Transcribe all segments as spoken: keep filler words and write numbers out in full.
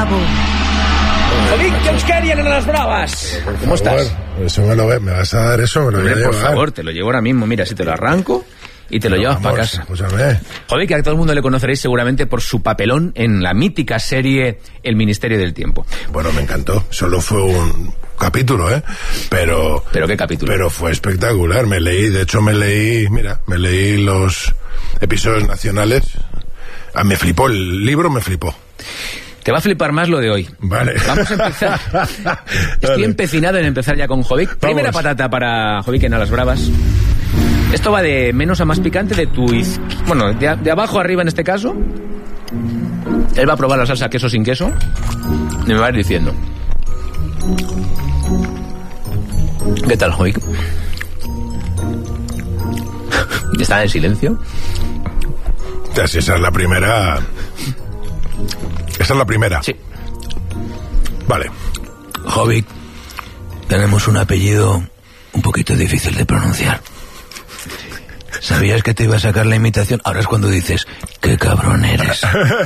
bravo. Jovic, que ens querien en las bravas. ¿Cómo estás? Eso me lo ves, me vas a dar eso, me lo voy a Por llevar. favor, te lo llevo ahora mismo. Mira, si te lo arranco y te lo Pero llevas para vamos, casa. Escúchame. Joder, que a todo el mundo le conoceréis seguramente por su papelón en la mítica serie El Ministerio del Tiempo. Bueno, me encantó. Solo fue un capítulo, ¿eh? Pero... ¿Pero qué capítulo? Pero fue espectacular. Me leí, de hecho me leí, mira, me leí los episodios nacionales. Ah, me flipó, el libro me flipó. Te va a flipar más lo de hoy. Vale. Vamos a empezar. Estoy Vale. empecinado en empezar ya con Jovic. Primera patata para Jovic en A las Bravas. Esto va de menos a más picante de tu... iz- Bueno, de, a- de abajo a arriba en este caso. Él va a probar la salsa queso sin queso y me va a ir diciendo. ¿Qué tal, Jovic? ¿Está en silencio? O sea, si esa es la primera... Esa es la primera. Sí. Vale. Jovic, tenemos un apellido un poquito difícil de pronunciar. ¿Sabías que te iba a sacar la imitación? Ahora es cuando dices, qué cabrón eres.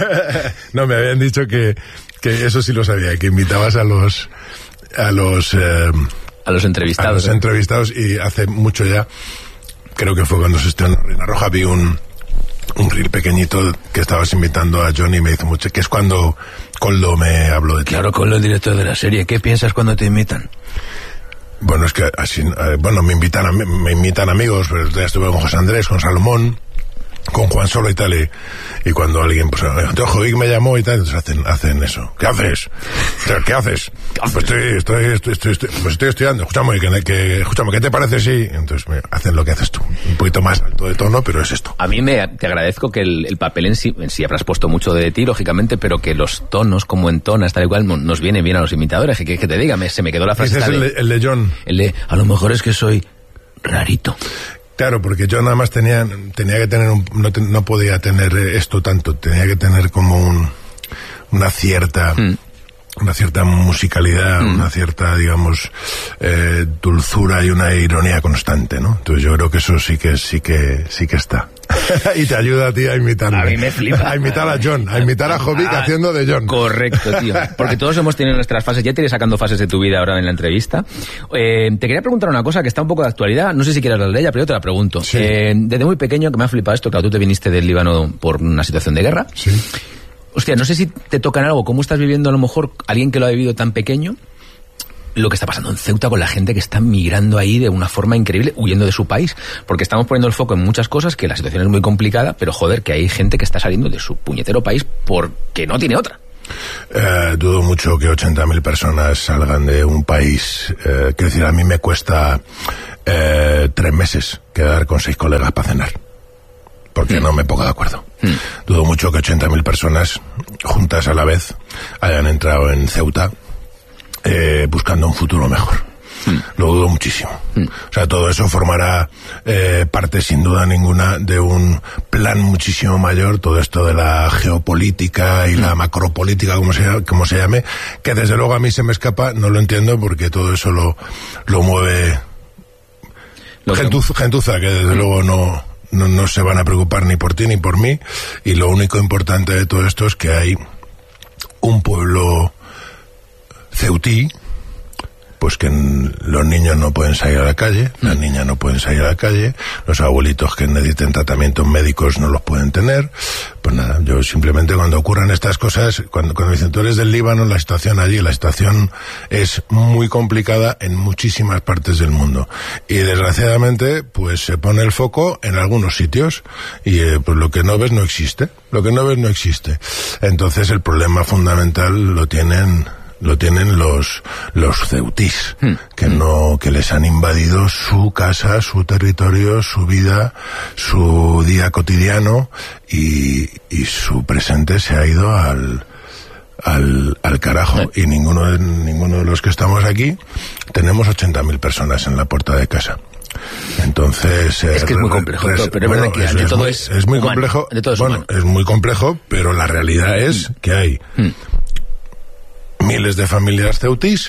No, me habían dicho que, que eso sí lo sabía, que invitabas a los... A los... Eh, A los a entrevistados. los ¿eh? entrevistados, y hace mucho ya, creo que fue cuando se estrenó Reina Roja, vi un, un reel pequeñito que estabas invitando a Johnny y me hizo mucho, que es cuando Coldo me habló de ti. Claro, con el director de la serie. ¿Qué piensas cuando te imitan? Bueno, es que así, eh, bueno, me invitan, a, me invitan amigos, pero ya estuve con José Andrés, con Salomón, con Juan Solo y tal, y, y cuando alguien, pues, entonces Jovic me llamó y tal, entonces hacen, hacen eso. ¿Qué haces? O sea, ¿qué haces? Pues estoy, estoy, estoy, estoy, estoy, pues estoy estudiando. Escúchame, que, que, escúchame, ¿qué te parece si? Entonces me hacen lo que haces tú. Un poquito más alto de tono, pero es esto. A mí me, te agradezco que el, el papel en sí, en sí habrás puesto mucho de ti, lógicamente, pero que los tonos, como entonas, tal y cual, nos vienen bien a los imitadores. Que, que te diga, me, se me quedó la frase. Dices esta el de, de, el de John. el de, A lo mejor es que soy rarito. Claro, porque yo nada más tenía, tenía que tener un, no, te- no podía tener esto tanto, tenía que tener como un, una cierta, Mm. una cierta musicalidad, Mm. una cierta, digamos, eh, dulzura y una ironía constante, ¿no? Entonces yo creo que eso sí que, sí que, sí que está. Y te ayuda a ti a imitarme. A mí me flipa. A imitar a John, a imitar a Jovic Ah, haciendo de John. Correcto, tío. Porque todos hemos tenido nuestras fases. Ya te iré sacando fases de tu vida ahora en la entrevista. Eh, te quería preguntar una cosa que está un poco de actualidad. No sé si quieres hablar de ella, pero yo te la pregunto. Sí. Eh, desde muy pequeño, que me ha flipado esto, claro, tú te viniste del Líbano por una situación de guerra. Sí. Hostia, no sé si te toca en algo, cómo estás viviendo a lo mejor alguien que lo ha vivido tan pequeño, lo que está pasando en Ceuta con la gente que está migrando ahí de una forma increíble, huyendo de su país. Porque estamos poniendo el foco en muchas cosas, que la situación es muy complicada, pero joder, que hay gente que está saliendo de su puñetero país porque no tiene otra. Eh, dudo mucho que ochenta mil personas salgan de un país. Eh, quiero decir, a mí me cuesta eh, tres meses quedar con seis colegas para cenar. Porque Mm. no me pongo de acuerdo. Mm. Dudo mucho que ochenta mil personas juntas a la vez hayan entrado en Ceuta eh, buscando un futuro mejor. Mm. Lo dudo muchísimo. Mm. O sea, todo eso formará eh, parte, sin duda ninguna, de un plan muchísimo mayor, todo esto de la geopolítica y la macropolítica, como se, como se llame, que desde luego a mí se me escapa, no lo entiendo, porque todo eso lo, lo mueve Lo que- gentuza, gentuza, que desde luego no, no, no se van a preocupar ni por ti ni por mí, y lo único importante de todo esto es que hay un pueblo ceutí, pues que n- los niños no pueden salir a la calle, las niñas no pueden salir a la calle, los abuelitos que necesiten tratamientos médicos no los pueden tener. Pues nada, yo simplemente cuando ocurran estas cosas, cuando, cuando dicen tú eres del Líbano, la situación allí, la situación es muy complicada en muchísimas partes del mundo. Y desgraciadamente, pues se pone el foco en algunos sitios y eh, pues lo que no ves no existe. Lo que no ves no existe. Entonces el problema fundamental lo tienen lo tienen los los ceutís, Hmm. que no que les han invadido su casa, su territorio, su vida, su día cotidiano, y, y su presente se ha ido al al, al carajo. Y ninguno de, ninguno de los que estamos aquí tenemos ochenta mil personas en la puerta de casa. Entonces Es que es muy re- complejo, res- pero es verdad que ante todo muy, es es muy humano, complejo. ante todo es bueno, humano. es muy complejo, pero la realidad es que hay Mm. miles de familias ceutís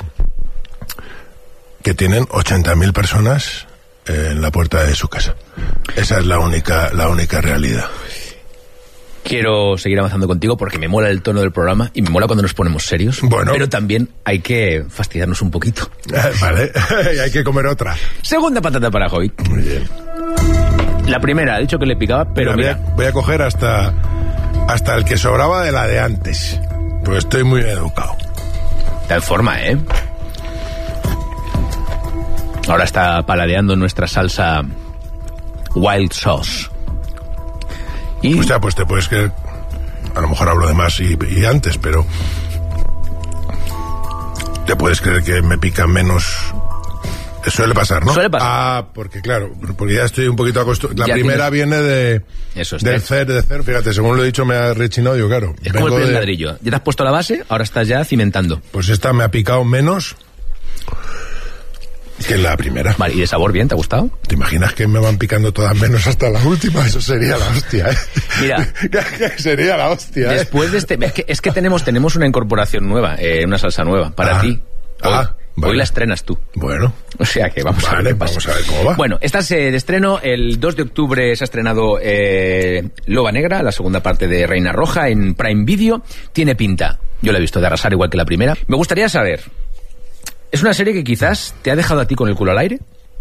que tienen ochenta mil personas en la puerta de su casa. Esa es la única la única realidad. Quiero seguir avanzando contigo porque me mola el tono del programa y me mola cuando nos ponemos serios. Bueno. Pero también hay que fastidiarnos un poquito. Vale, hay que comer otra. Segunda patata para Hoy. Muy bien. La primera, ha dicho que le picaba, pero mira, mira... Voy a, voy a coger hasta, hasta el que sobraba de la de antes. Pues estoy muy educado. Está en forma, ¿eh? Ahora está paladeando nuestra salsa Wild Sauce. Y... O sea, pues te puedes creer... A lo mejor hablo de más y, y antes, pero... Te puedes creer que me pica menos... Suele pasar, ¿no? Suele pasar. Ah, porque claro, porque ya estoy un poquito acostumbrado. La Ya primera tienes... viene de... Eso es. Del cer, de cer. Fíjate, según lo he dicho me ha rechinado yo, claro. Es como el primer de... ladrillo. Ya te has puesto la base, ahora estás ya cimentando. Pues esta me ha picado menos que la primera. Vale, ¿y de sabor bien? ¿Te ha gustado? ¿Te imaginas que me van picando todas menos hasta la última? Eso sería la hostia, ¿eh? Mira. Sería la hostia, ¿eh? Después de este... Es que, es que tenemos, tenemos una incorporación nueva, eh, una salsa nueva, para ah, ti. Hoy, ah, vale. Hoy la estrenas tú. Bueno. O sea que vamos vale, a ver qué pasa. Vamos a ver cómo va. Bueno, estás eh, de estreno. El dos de octubre se ha estrenado eh, Loba Negra, la segunda parte de Reina Roja, en Prime Video. Tiene pinta, yo la he visto, de arrasar igual que la primera. Me gustaría saber, ¿es una serie que quizás te ha dejado a ti con el culo al aire?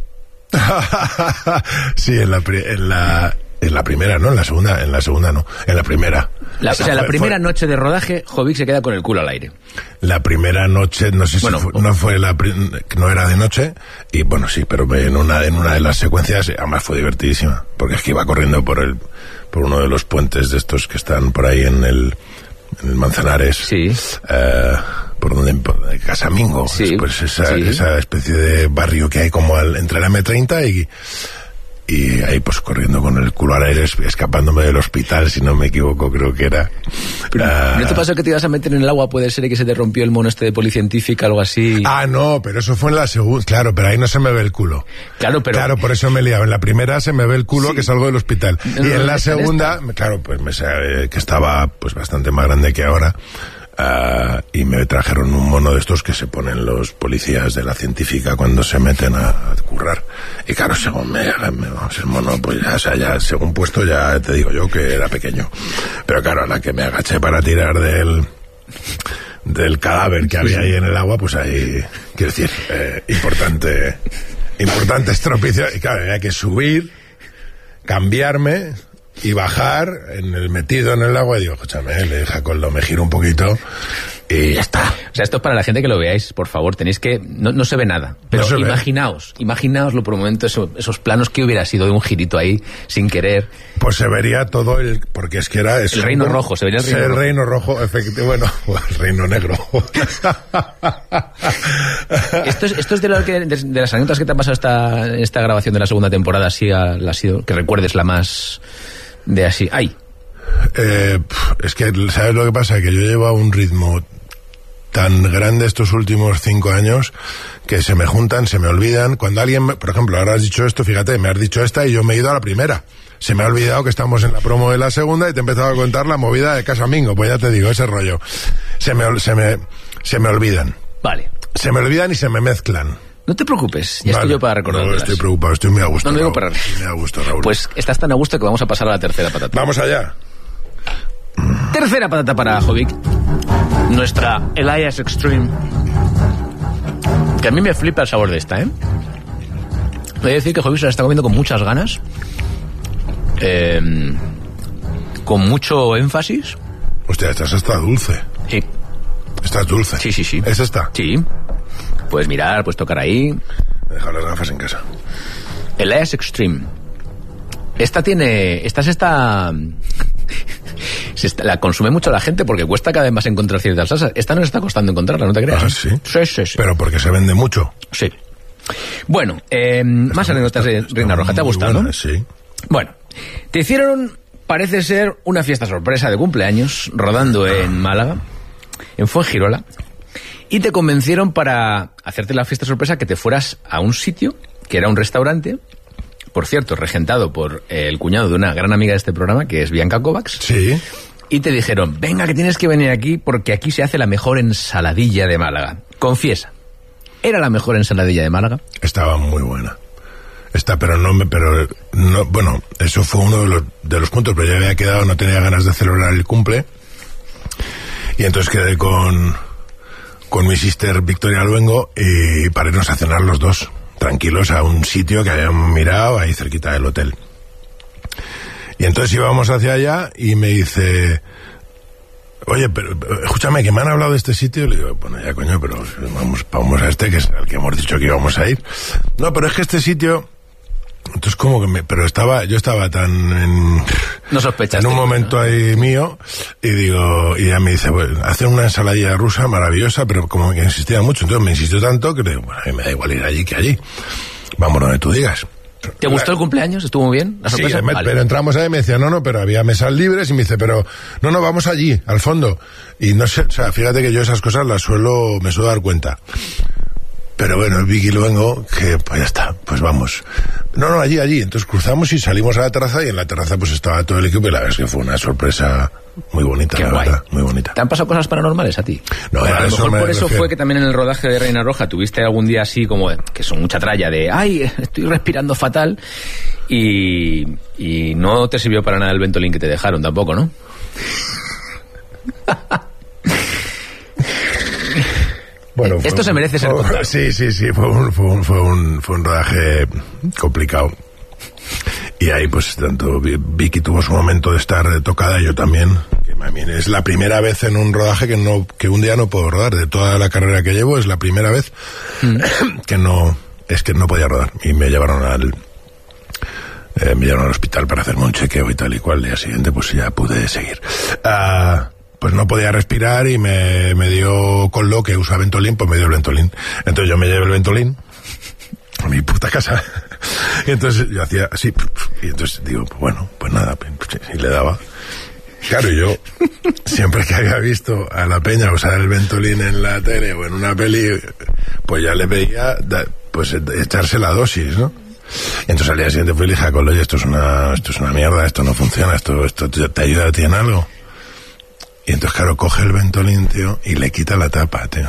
Sí, en la, en la en la primera, ¿no? En la segunda, en la segunda no, en la primera. La, o sea, fue, la primera fue... noche de rodaje, Jovic se queda con el culo al aire. La primera noche, no sé si bueno, fue, no fue la no era de noche, y bueno, sí, pero en una en una de las secuencias, además fue divertidísima, porque es que iba corriendo por el por uno de los puentes de estos que están por ahí en el en el Manzanares. Sí. Eh, por donde, por Casamingo, sí, pues esa, sí. esa especie de barrio que hay como al, entre la eme treinta y y ahí pues corriendo con el culo al aire, escapándome del hospital, si no me equivoco, creo que era. Pero, uh, ¿no te pasó que te ibas a meter en el agua? Puede ser que se te rompió el mono este de policientífica, algo así. Ah, no, pero eso fue en la segunda, claro, pero ahí no se me ve el culo. Claro, pero... Claro, por eso me he liado. En la primera se me ve el culo, sí, que salgo del hospital. No, y en no, la segunda, en claro, pues me sé que estaba pues bastante más grande que ahora. Uh, y me trajeron un mono de estos que se ponen los policías de la científica cuando se meten a, a currar. Y claro, según me, me vamos, el mono, pues ya, o sea, ya según puesto, ya te digo yo que era pequeño. Pero claro, a la que me agaché para tirar del del cadáver que había ahí en el agua, pues ahí, quiero decir, eh, importante, importante estropicio. Y claro, había que subir, cambiarme y bajar en el metido en el agua, y digo, escúchame, le deja con lo, me giro un poquito y ya está. O sea, esto es para la gente que lo veáis, por favor, tenéis que... No, no se ve nada, pero no imaginaos, ve. imaginaoslo por un momento, eso, esos planos que hubiera sido de un girito ahí, sin querer. Pues se vería todo el... Porque es que era eso. El reino rojo, se vería el reino el rojo. El reino rojo, efectivamente, bueno, el reino negro. esto, es, esto es de, lo que, de, de las anécdotas que te ha pasado esta, esta grabación de la segunda temporada, así ha, ha sido, que recuerdes la más... de así, ¡ay! Eh, es que, ¿sabes lo que pasa? Que yo llevo un ritmo tan grande estos últimos cinco años que se me juntan, se me olvidan. Cuando alguien, por ejemplo, ahora has dicho esto, fíjate, me has dicho esta y yo me he ido a la primera. Se me ha olvidado que estamos en la promo de la segunda y te he empezado a contar la movida de Casamingo. Pues ya te digo, ese rollo. Se me, se me, se me olvidan. Vale. Se me olvidan y se me mezclan. No te preocupes, ya vale, estoy yo para recordar. No, estoy preocupado, estoy muy a gusto. No, no digo para... Me a gusto, Raúl. Pues estás tan a gusto que vamos a pasar a la tercera patata. Vamos allá. Tercera patata para Jovic. Nuestra Elias Extreme. Que a mí me flipa el sabor de esta, ¿eh? Voy a decir que Jovic se la está comiendo con muchas ganas. Eh, con mucho énfasis. Hostia, esta está dulce. Sí. Esta es dulce. Sí, sí, sí. ¿Es esta? Sí. Puedes mirar, puedes tocar ahí. Me dejo las gafas en casa. Elias Extreme. Esta tiene... Esta es esta... se está, la consume mucho la gente porque cuesta cada vez más encontrar ciertas salsas. Esta nos está costando encontrarla, ¿no te creas? Ah, ¿sí? Sí, sí, sí. Pero porque se vende mucho. Sí. Bueno, eh, más anécdotas de Reina Roja. ¿Te ha gustado, buena, no? Sí. Bueno, te hicieron, parece ser, una fiesta sorpresa de cumpleaños rodando en Málaga, en Fuengirola, y te convencieron para hacerte la fiesta sorpresa que te fueras a un sitio que era un restaurante, por cierto, regentado por el cuñado de una gran amiga de este programa, que es Bianca Kovacs. Sí. Y te dijeron, venga, que tienes que venir aquí porque aquí se hace la mejor ensaladilla de Málaga. Confiesa, ¿era la mejor ensaladilla de Málaga? Estaba muy buena. Está, pero no me, pero no, bueno, eso fue uno de los, de los puntos, pero ya había quedado, no tenía ganas de celebrar el cumple. Y entonces quedé con, con mi sister Victoria Luengo y para irnos a cenar los dos, tranquilos, a un sitio que habíamos mirado ahí cerquita del hotel. Y entonces íbamos hacia allá y me dice, oye, pero escúchame, que me han hablado de este sitio. Le digo, bueno, ya coño, pero vamos, vamos a este, que es al que hemos dicho que íbamos a ir. No, pero es que este sitio... Entonces como que me... Pero estaba, yo estaba tan en... No sospechaste. En un momento, ¿no?, ahí mío, y digo, y ella me dice, bueno, hacen una ensaladilla rusa maravillosa, pero como que insistía mucho. Entonces me insistió tanto que le digo, bueno, a mí me da igual ir allí que allí. Vamos donde tú digas. ¿Te gustó el cumpleaños? ¿Estuvo muy bien? ¿La sorpresa? Sí, me, vale. Pero entramos ahí y me decía, no, no, pero había mesas libres, y me dice, pero, no, no, vamos allí, al fondo. Y no sé, o sea, fíjate que yo esas cosas las suelo, me suelo dar cuenta. Pero bueno, el Vicky Luengo, que pues ya está, pues vamos. No, no, allí, allí. Entonces cruzamos y salimos a la terraza, y en la terraza pues estaba todo el equipo, y la verdad es que fue una sorpresa muy bonita. Qué la guay. Verdad, muy bonita. ¿Te han pasado cosas paranormales a ti? No, bueno, a lo mejor por eso refiero. Fue que también en el rodaje de Reina Roja tuviste algún día así como, que son mucha tralla de, ay, estoy respirando fatal, y, y no te sirvió para nada el Ventolin que te dejaron tampoco, ¿no? Bueno, esto fue, se merece ser fue, contado. Sí, sí, sí, fue un, fue, un, fue, un, fue un rodaje complicado. Y ahí pues tanto Vicky tuvo su momento de estar tocada, y yo también. Que también es la primera vez en un rodaje que no que un día no puedo rodar. De toda la carrera que llevo es la primera vez mm. que no es que no podía rodar. Y me llevaron al eh, me llevaron al hospital para hacerme un chequeo y tal y cual. El día siguiente pues ya pude seguir. Ah... Uh, pues no podía respirar y me, me dio, con lo que usa Ventolin, pues me dio el Ventolin. Entonces yo me llevé el Ventolin a mi puta casa. Y entonces yo hacía así, y entonces digo, pues bueno, pues nada, y le daba. Claro, yo siempre que había visto a la peña usar el Ventolin en la tele o en una peli, pues ya le veía, pues echarse la dosis, ¿no? Y entonces al día siguiente fui y le dije a Colo, oye, esto es una, esto es una mierda, esto no funciona, esto, esto te ayuda a ti en algo. Y entonces, claro, coge el Ventolin, tío, y le quita la tapa, tío.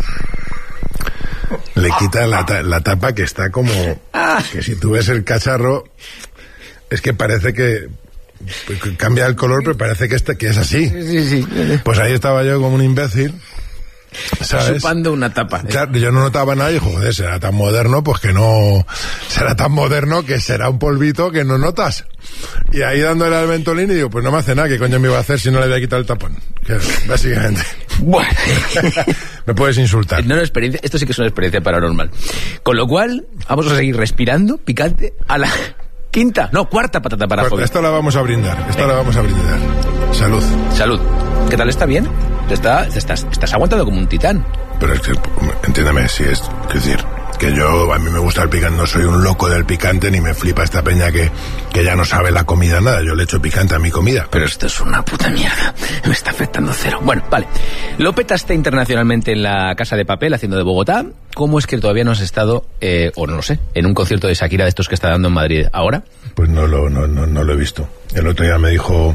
Le quita la, ta- la tapa, que está como... Que si tú ves el cacharro, es que parece que... que cambia el color, pero parece que, este, que es así. Sí, sí, sí. Pues ahí estaba yo como un imbécil, ¿sabes? Chupando una tapa. Claro, yo no notaba nada y, joder, será tan moderno, pues que no... Será tan moderno que será un polvito que no notas. Y ahí dándole al Ventolin y digo, pues no me hace nada, ¿qué coño me iba a hacer si no le voy a quitar el tapón? Que, básicamente. Bueno. Me puedes insultar. No, no, experiencia, esto sí que es una experiencia paranormal. Con lo cual, vamos a seguir respirando, picante, a la quinta, no, cuarta patata para joven. Esta la vamos a brindar, esta la vamos a brindar. Salud. Salud. ¿Qué tal? ¿Está bien? Te, está, te estás, estás aguantando como un titán. Pero es que, entiéndeme, si es, es decir... que yo, a mí me gusta el picante, no soy un loco del picante, ni me flipa esta peña que, que ya no sabe la comida nada, yo le echo picante a mi comida. Pero esto es una puta mierda, me está afectando cero. Bueno, vale, lo petaste internacionalmente en la Casa de Papel, haciendo de Bogotá. ¿Cómo es que todavía no has estado, eh, o no lo sé, en un concierto de Shakira de estos que está dando en Madrid ahora? Pues no lo, no, no, no lo he visto. El otro día me dijo...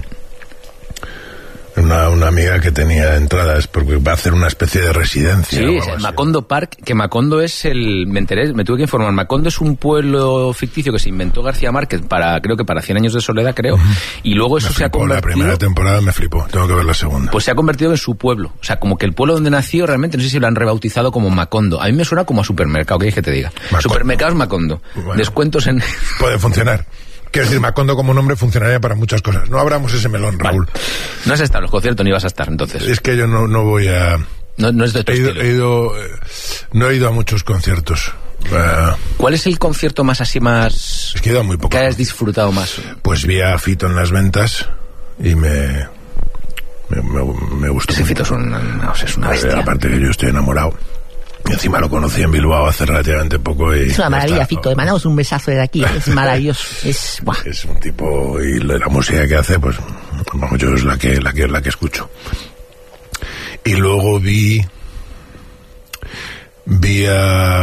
Una, una amiga que tenía entradas porque va a hacer una especie de residencia. Sí, es el Macondo Park, que Macondo es el... Me enteré, me tuve que informar. Macondo es un pueblo ficticio que se inventó García Márquez para, creo que para Cien años de soledad, creo. Uh-huh. Y luego eso me se flipó, ha convertido... La primera temporada me flipó, tengo que ver la segunda. Pues se ha convertido en su pueblo. O sea, como que el pueblo donde nació realmente, no sé si lo han rebautizado como Macondo. A mí me suena como a supermercado, ¿qué es que te diga? Macondo. Supermercados Macondo. Bueno, descuentos en... Puede funcionar. Quiero decir, Macondo como nombre funcionaría para muchas cosas. No abramos ese melón, Raúl. Vale. No has estado en los conciertos ni vas a estar, entonces. Es que yo no, no voy a... No, no es de tu he ido, estilo. He ido, eh, no he ido a muchos conciertos. Uh, ¿Cuál es el concierto más así más... Es que he ido a muy poco. Que hayas disfrutado más? Pues vi a Fito en las ventas y me... Me, me, me gustó. Ese Fito es, un, no, es una bestia. Aparte que yo estoy enamorado. Y encima lo conocí en Bilbao hace relativamente poco. Y es una maravilla, está, Fito. Le mandamos un besazo de aquí. Es maravilloso. Es, ¡buah! Es un tipo, y la música que hace, pues, vamos, yo es la que, la que, la que escucho. Y luego vi, vi a,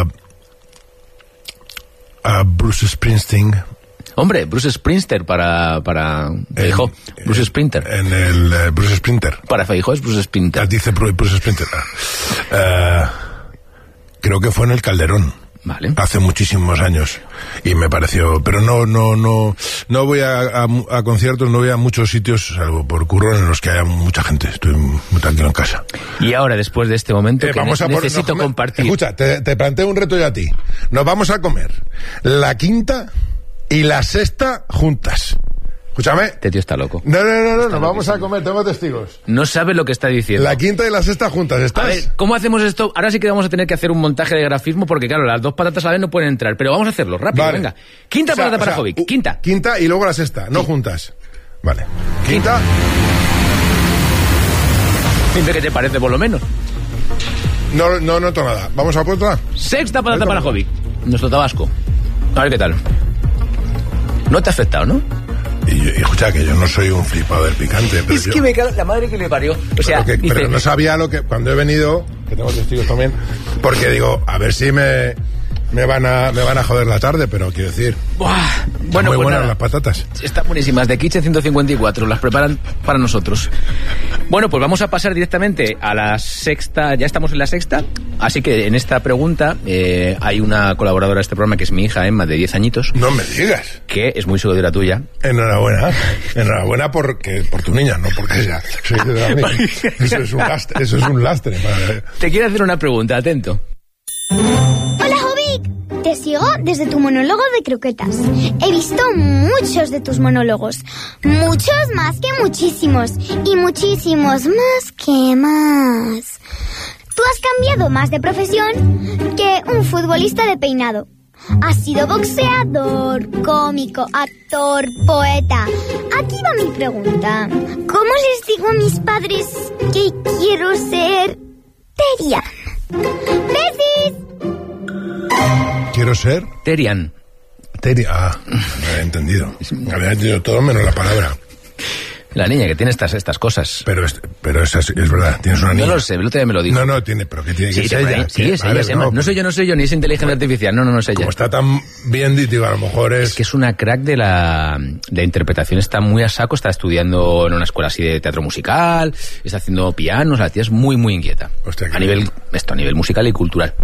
a Bruce Springsteen. Hombre, Bruce Springsteen para, para Feijó. Bruce Sprinter. En el uh, Bruce Sprinter. Para Feijó es Bruce Sprinter. Dice Bruce Sprinter. Uh, creo que fue en el Calderón. Vale. Hace muchísimos años. Y me pareció... Pero no no no no voy a, a, a conciertos, no voy a muchos sitios, salvo por curro, en los que haya mucha gente. Estoy muy tranquilo en casa. Y ahora, después de este momento, Eh, que vamos ne- a por- necesito no, compartir... Escucha, te, te planteo un reto yo a ti. Nos vamos a comer la quinta y la sexta juntas. Escúchame. Este tío está loco. No, no, no, no, nos vamos a comer, tengo testigos. No sabe lo que está diciendo. La quinta y la sexta juntas, A ¿estás? ver, ¿cómo hacemos esto? Ahora sí que vamos a tener que hacer un montaje de grafismo porque, claro, las dos patatas a la vez no pueden entrar. Pero vamos a hacerlo, rápido, Vale. venga. Quinta O sea, patata o para sea, Jovic, u- quinta. Quinta y luego la sexta, no juntas. Vale. Quinta. Dime qué te parece, por lo menos. No, no noto nada. ¿Vamos a por otra? Sexta patata Venga, para venga. Jovic, nuestro tabasco. A ver qué tal. No te ha afectado, ¿no? Y, y escucha, que yo no soy un flipado del picante. Pero Es yo- que me cago la madre que le parió. O sea, pero, que- dice, pero no sabía lo que... Cuando he venido, que tengo testigos también, porque digo, a ver si me, me, van, a, me van a joder la tarde, pero quiero decir... "Buah". Están Bueno, muy pues buenas nada. las patatas. Están buenísimas, de Kitchen ciento cincuenta y cuatro, las preparan para nosotros. Bueno, pues vamos a pasar directamente a la sexta, ya estamos en la sexta, así que en esta pregunta eh, hay una colaboradora de este programa que es mi hija Emma, de diez añitos, No me digas. que es muy seguidora tuya. Enhorabuena. Enhorabuena porque, por tu niña, no porque ella soy de la mía. Eso es un lastre. Eso es un lastre para- Te quiero hacer una pregunta, atento. Hola, Jovic. Te sigo desde tu monólogo de croquetas. He visto muchos de tus monólogos. Muchos más que muchísimos. Y muchísimos más que más. Tú has cambiado más de profesión que un futbolista de peinado. Has sido boxeador, cómico, actor, poeta. Aquí va mi pregunta. ¿Cómo les digo a mis padres que quiero ser Terian? ¡Besis! Quiero ser... Terian. Teri... Ah, me había entendido. Me había entendido todo menos la palabra. La niña que tiene estas, estas cosas. Pero es, pero es, así, es verdad, tienes una niña. No lo sé, el otro día me lo dijo. No, no, tiene, pero que tiene que Sí, ser te- ella. sí, que- es ella, vale, es Emma. no, No soy yo, no soy yo, ni es inteligencia artificial. No, no, no es ella. Como está tan bien dicho, a lo mejor es... Es que es una crack de la, de la interpretación, está muy a saco, está estudiando en una escuela así de teatro musical, está haciendo pianos, la tía es muy, muy inquieta. Hostia, qué a nivel, bien. esto, a nivel musical y cultural.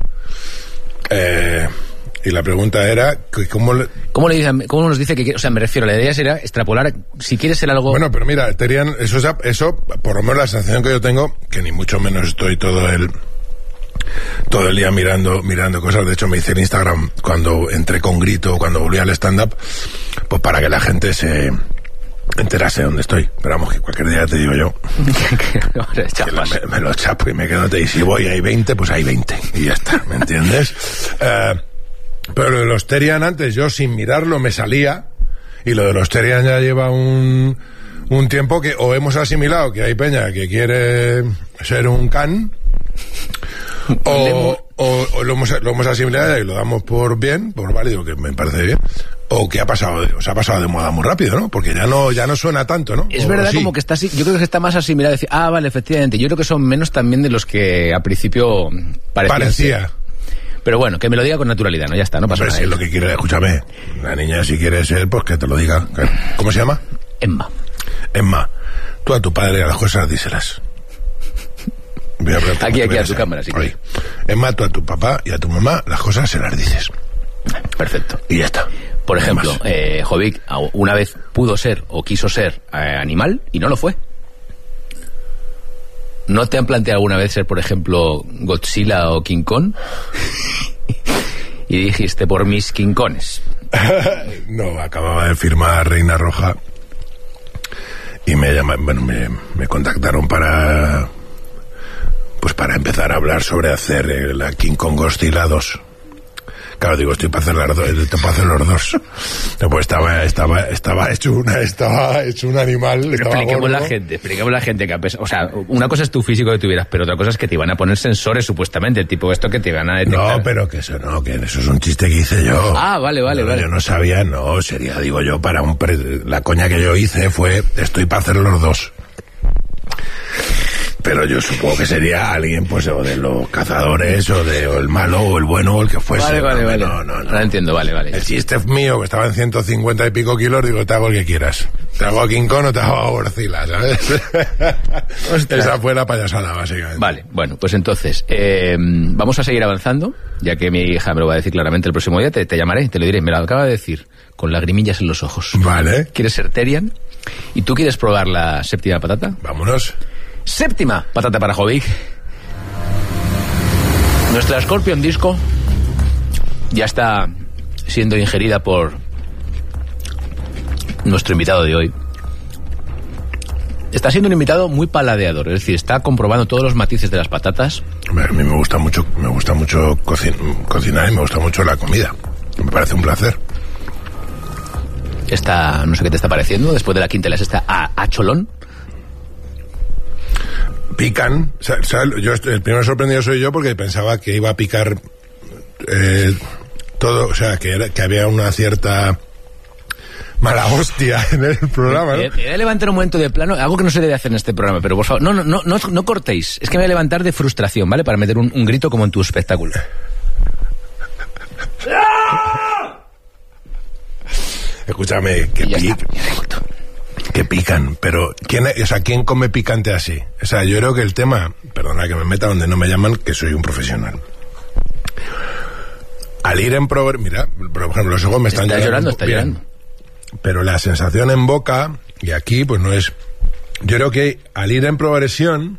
Eh, y la pregunta era, que ¿cómo le... ¿Cómo, le dice, ¿Cómo nos dice que quiere? O sea, me refiero, la idea será extrapolar, si quieres ser algo... Bueno, pero mira, Terian, eso, es- eso, por lo menos la sensación que yo tengo, que ni mucho menos estoy todo el todo el día mirando mirando cosas. De hecho, me hice en Instagram cuando entré con Grito, cuando volví al stand-up, pues para que la gente se enterase de dónde estoy. Pero vamos, que cualquier día te digo yo, Ahora, que chapas. me, me lo chapo y me quedo, y si voy hay veinte, pues hay veinte. Y ya está, ¿me entiendes? Eh, pero lo de los Terian antes, yo sin mirarlo me salía, y lo de los Terian ya lleva un, un tiempo que o hemos asimilado que hay peña que quiere ser un can, o, o, o lo, hemos, lo hemos asimilado y lo damos por bien, por válido, que me parece bien, o que ha pasado, de- o se ha pasado de moda muy rápido, ¿no? Porque ya no, ya no suena tanto, ¿no? Es O verdad, sí. como que está así, yo creo que está más asimilado, decir, ah, vale, efectivamente, yo creo que son menos también de los que a principio parecían Parecía. ser. Pero bueno, que me lo diga con naturalidad, ¿no? Ya está, no pasa Hombre, nada. si es lo que quiere, escúchame, la niña si quiere ser, pues que te lo diga. ¿Cómo se llama? Emma. Emma, tú a tu padre a las cosas díselas. Voy a preguntar Aquí, cuánto aquí, a vienes, tu ¿eh? cámara, si Ahí. quieres. Emma, tú a tu papá y a tu mamá las cosas se las dices. Perfecto. Y ya está. Por No hay ejemplo, más. eh, Jovic a- una vez pudo ser o quiso ser eh, animal y no lo fue. ¿No te han planteado alguna vez ser, por ejemplo, Godzilla o King Kong? Y dijiste, por mis King Kongs. No, acababa de firmar Reina Roja y me llama, bueno, me, me contactaron para, pues para empezar a hablar sobre hacer eh, la King Kong Godzilla dos. Claro, digo, estoy para hacer las dos, estoy para hacer los dos. Pues estaba, estaba, estaba hecho una, estaba hecho un animal. estaba Expliquemos gordo. la gente, expliquemos a la gente que a pesar- o sea, una cosa es tu físico que tuvieras, pero otra cosa es que te iban a poner sensores supuestamente, tipo esto que te van a detectar. No, pero que eso no, que eso es un chiste que hice yo. Ah, vale, vale, No, vale. Yo no sabía, no, sería, digo yo, para un... Pre... La coña que yo hice fue, estoy para hacer los dos. pero yo supongo que sería alguien, pues, o de los cazadores, o de o el malo, o el bueno, o el que fuese. Vale, vale, no, vale. No, no, no. Ahora entiendo, vale, vale. El chiste mío, que estaba en ciento cincuenta y pico kilos, digo, te hago el que quieras. Te hago a King Kong o te hago a Godzilla, ¿sabes? Esa fue la payasada, básicamente. Vale, bueno, pues entonces, eh, vamos a seguir avanzando, ya que mi hija me lo va a decir claramente el próximo día, te, te llamaré, te lo diré, me lo acaba de decir, con lagrimillas en los ojos. Vale. ¿Quieres ser Terian? ¿Y tú quieres probar la séptima patata? Vámonos. Séptima patata para Jovic. Nuestra Scorpion Disco ya está siendo ingerida por nuestro invitado de hoy. Está siendo un invitado muy paladeador, es decir, está comprobando todos los matices de las patatas. A mí me gusta mucho, me gusta mucho cocin cocinar y me gusta mucho la comida. Me parece un placer. Esta, no sé qué te está pareciendo, después de la quinta les está a, a cholón. Pican, o sea, o sea, yo, el primero sorprendido soy yo porque pensaba que iba a picar eh, todo, o sea, que, era, que había una cierta mala hostia en el programa, ¿no? Me voy a levantar un momento de plano, algo que no se debe hacer en este programa, pero por favor, no, no, no, no, no cortéis, es que me voy a levantar de frustración, ¿vale? Para meter un, un grito como en tu espectáculo. Escúchame, que, pi que pican, pero ¿quién, o sea, ¿quién come picante así? O sea, yo creo que el tema, perdona que me meta donde no me llaman, que soy un profesional. Al ir en progresión, mira, por ejemplo, los ojos me están está llorando, está bien, llorando. Pero la sensación en boca, y aquí pues no es... Yo creo que al ir en progresión,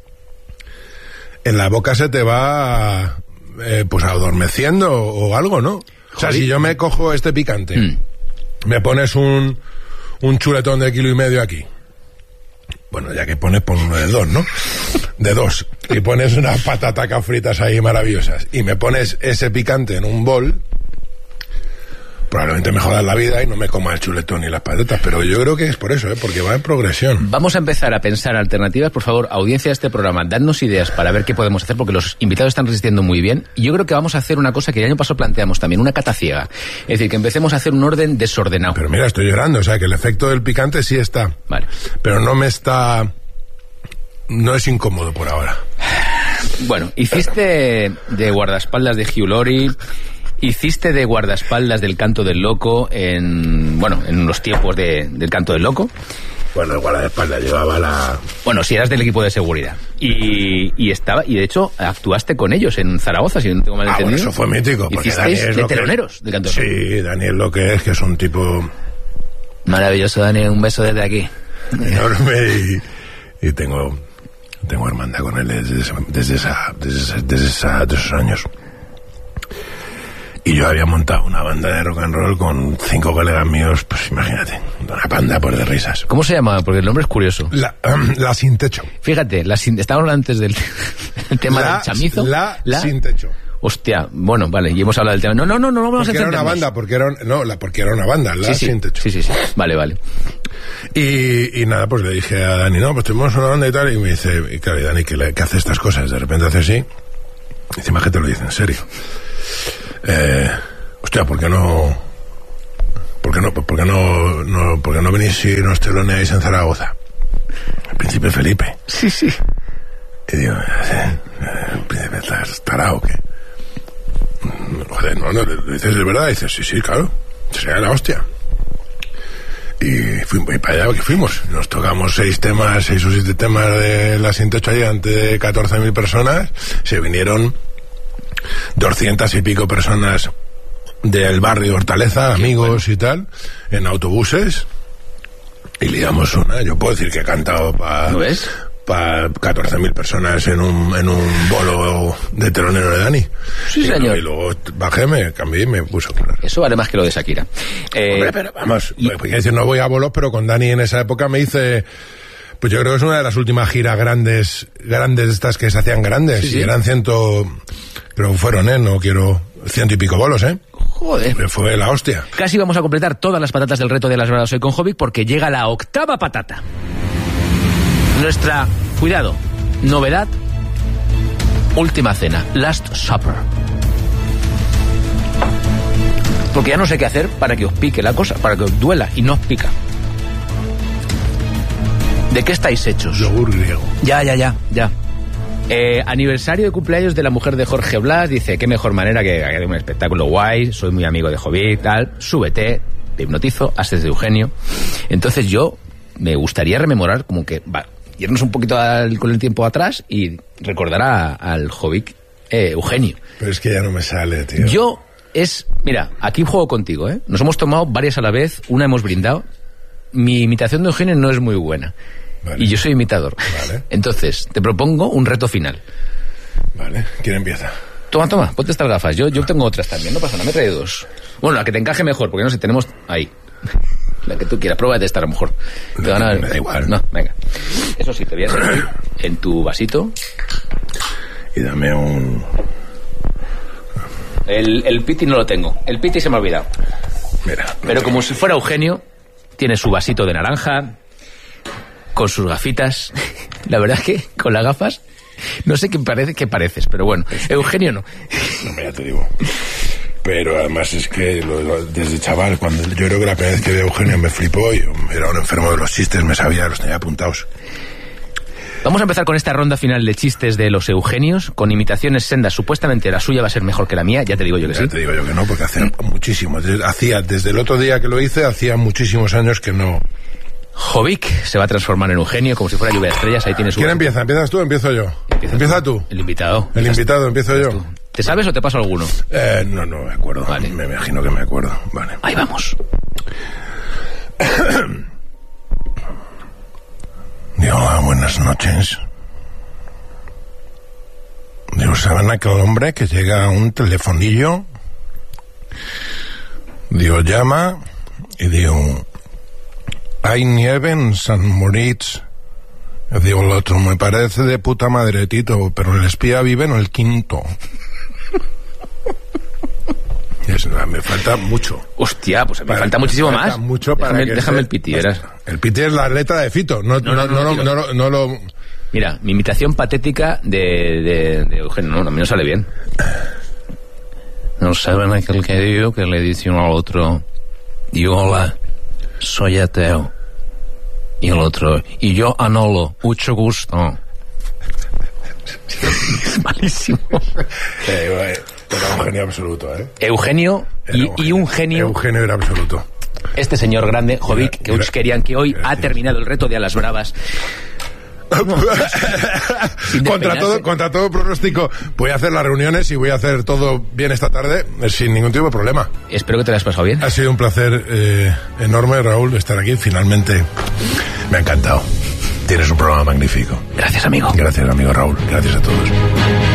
en la boca se te va eh, pues adormeciendo o, o algo, ¿no? O sea, si yo me cojo este picante, mm. me pones un, un chuletón de kilo y medio aquí. Bueno, ya que pones, pon uno de dos, ¿no? De dos. Y pones unas patatacas fritas ahí maravillosas. Y me pones ese picante en un bol, probablemente me jodas la vida y no me coma el chuletón y las patatas. Pero yo creo que es por eso, ¿eh? Porque va en progresión. Vamos a empezar a pensar alternativas. Por favor, audiencia de este programa, dadnos ideas para ver qué podemos hacer, porque los invitados están resistiendo muy bien. Y yo creo que vamos a hacer una cosa que el año pasado planteamos también, una cata ciega. Es decir, que empecemos a hacer un orden desordenado. Pero mira, estoy llorando. O sea, que el efecto del picante sí está. Vale. Pero no me está... No es incómodo por ahora. Bueno, hiciste de guardaespaldas de Hugh Laurie... Hiciste de guardaespaldas del Canto del Loco en, bueno, en los tiempos de, del Canto del Loco. Bueno, el guardaespaldas llevaba la... Bueno, si eras del equipo de seguridad. Y, y estaba, y de hecho actuaste con ellos en Zaragoza, si no tengo mal entendido. Ah, bueno, eso fue mítico. Porque Hicisteis Dani es de lo teloneros que... del Canto del Loco. Sí, Dani es lo que es, que es un tipo... Maravilloso, Dani, un beso desde aquí. Enorme y, y tengo, tengo hermandad con él desde, desde, esa, desde, esa, desde, esa, desde esos años. Y yo había montado una banda de rock and roll con cinco colegas míos, pues imagínate, una banda por de risas. ¿Cómo se llama? Porque el nombre es curioso. La, um, la Sin Techo. Fíjate, la sin, estábamos antes del el tema la, del chamizo. La, la Sin Techo. Hostia, bueno, vale, y hemos hablado del tema. No, no, no, no vamos porque a era una banda, porque era, no, la, porque era una banda, la sí, sí, Sin Techo. Sí, sí, sí, vale, vale. Y, y nada, pues le dije a Dani, no, pues tenemos una banda y tal, y me dice, y claro, y Dani, que, le, que hace estas cosas, de repente hace así, y encima que te lo dice en serio. Eh... Hostia, ¿por qué no...? ¿Por qué no, por qué no, no, por qué no venís y nos teloneáis en Zaragoza? El príncipe Felipe. Sí, sí. Y digo, ¿el príncipe estás tarao o qué? Joder, no, no, ¿le dices de verdad? Y dices, sí, sí, claro. Sería la hostia. Y, fuimos, y para allá que fuimos. Nos tocamos seis temas, seis o siete temas de la Sin Techo allí ante catorce mil personas. Se vinieron doscientas y pico personas del barrio Hortaleza, amigos y tal, en autobuses, y liamos una. Yo puedo decir que he cantado para pa catorce mil personas en un, en un bolo de telonero de Dani. Sí, y, señor. Y luego bajé, me cambié y me puse a curar. Eso vale más que lo de Shakira. Eh, Hombre, pero vamos, y... pues, decir, no voy a bolos, pero con Dani en esa época me hice... Pues yo creo que es una de las últimas giras grandes, grandes de estas que se hacían grandes. Sí, sí. Y eran ciento... Creo que fueron, ¿eh? No quiero... Ciento y pico bolos, ¿eh? Joder. Me fue la hostia. Casi vamos a completar todas las patatas del reto de las verdades hoy con Jovic, porque llega la octava patata. Nuestra, cuidado, novedad, última cena, Last Supper. Porque ya no sé qué hacer para que os pique la cosa, para que os duela y no os pica. ¿De qué estáis hechos? Yogur griego. Ya, ya, ya, ya. Eh, aniversario de cumpleaños de la mujer de Jorge Blas. Dice, qué mejor manera que haga un espectáculo guay. Soy muy amigo de Jovic, tal. Súbete, te hipnotizo, haces de Eugenio. Entonces yo me gustaría rememorar, como que, va, irnos un poquito al, con el tiempo atrás y recordar a, al Jovic eh, Eugenio. Pero es que ya no me sale, tío. Yo es, mira, aquí juego contigo, ¿eh? Nos hemos tomado varias a la vez, una hemos brindado. Mi imitación de Eugenio no es muy buena. Vale. Y yo soy imitador. Vale. Entonces, te propongo un reto final. Vale, ¿quién empieza? Toma, toma, ponte estas gafas. Yo, yo tengo otras también, no pasa nada, me trae dos. Bueno, la que te encaje mejor, porque no sé, tenemos ahí. La que tú quieras, prueba de esta a lo mejor. Te van a... Me da igual. No, venga. Eso sí, te voy a servir en tu vasito. Y dame un... El, el piti no lo tengo. El piti se me ha olvidado. Mira. Pero como si fuera Eugenio, tiene su vasito de naranja, con sus gafitas. La verdad es que con las gafas no sé qué parece qué pareces, pero bueno, Eugenio no. No, ya te digo. Pero además es que lo, lo, desde chaval, cuando yo creo que la primera vez que vi a Eugenio me flipó, yo era un enfermo de los chistes, me sabía, los tenía apuntados. Vamos a empezar con esta ronda final de chistes de los Eugenios, con imitaciones sendas. Supuestamente la suya va a ser mejor que la mía, ya te digo yo que ya sí. Te digo yo que no, porque hace muchísimo. Desde, hacía, desde el otro día que lo hice, hacía muchísimos años que no... Jovic se va a transformar en Eugenio como si fuera lluvia de estrellas. Ahí tienes su... ¿Quién empieza? ¿Empiezas tú o empiezo yo? Empieza, ¿Empieza tú? El invitado. El invitado, empiezo yo. Tú. ¿Te sabes o te paso alguno? Eh, no, no me acuerdo. Vale. Me imagino que me acuerdo. Vale. Ahí vamos. Digo, hola, buenas noches. Digo, ¿saben aquel hombre que llega a un telefonillo? Digo, llama y digo, ¿hay nieve en San Moritz? Digo, el otro, me parece de puta madre, Tito, pero el espía vive en el quinto. Es, me falta mucho. Hostia, pues me Para- falta muchísimo me falta más. mucho para déjame que déjame se- el piti, verás. El piti es la letra de Fito. No, no, no, no, no, no, no, no lo... Mira, mi imitación patética de, de, de Eugenio, no, a mí no sale bien. No saben aquel que digo que le dice uno al otro, y hola, soy ateo. Y el otro, y yo Anolo, mucho gusto. Es malísimo. Eh, eh, era un genio absoluto, ¿eh? Eugenio y, Era y un genio, Eugenio era absoluto. este señor grande, Jovic, que Mira, os querían que hoy ha gracias. terminado el reto de a las bravas. Sin contra despeinarse. todo contra todo pronóstico, voy a hacer las reuniones y voy a hacer todo bien esta tarde eh, sin ningún tipo de problema. Espero que te lo hayas pasado bien. Ha sido un placer eh, enorme, Raúl, estar aquí. Finalmente me ha encantado. Tienes un programa magnífico. Gracias, amigo. Gracias, amigo Raúl. Gracias a todos.